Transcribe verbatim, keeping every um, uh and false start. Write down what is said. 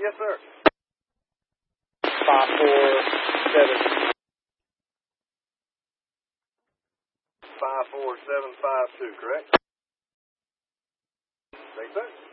Yes, sir. Five four seven. Five four seven five two, correct? Thanks, sir.